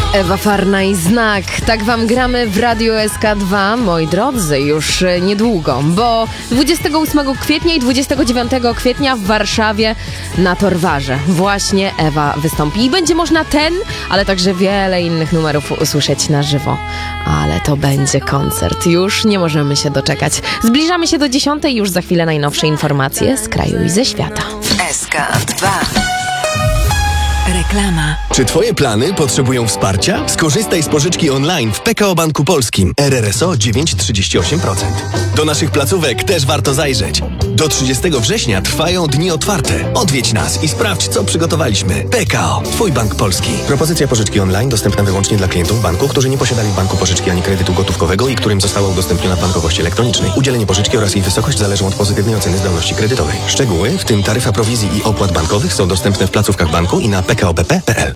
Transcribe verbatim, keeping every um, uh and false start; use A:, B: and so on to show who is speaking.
A: Ewa Farna i Znak. Tak wam gramy w Radiu S K dwa, moi drodzy, już niedługo, bo dwudziestego ósmego kwietnia i dwudziestego dziewiątego kwietnia w Warszawie na Torwarze właśnie Ewa wystąpi. I będzie można ten, ale także wiele innych numerów usłyszeć na żywo. Ale to będzie koncert. Już nie możemy się doczekać. Zbliżamy się do dziesiątej, już za chwilę najnowsze informacje z kraju i ze świata.
B: S K dwa. Reklama.
C: Czy twoje plany potrzebują wsparcia? Skorzystaj z pożyczki online w P K O Banku Polskim. R R S O dziewięć przecinek trzydzieści osiem procent. Do naszych placówek też warto zajrzeć. Do trzydziestego września trwają dni otwarte. Odwiedź nas i sprawdź, co przygotowaliśmy. P K O. Twój bank polski. Propozycja pożyczki online dostępna wyłącznie dla klientów banku, którzy nie posiadali w banku pożyczki ani kredytu gotówkowego i którym została udostępniona w bankowości elektronicznej. Udzielenie pożyczki oraz jej wysokość zależą od pozytywnej oceny zdolności kredytowej. Szczegóły, w tym taryfa prowizji i opłat bankowych, są dostępne w placówkach banku i na p k o b p kropka p l.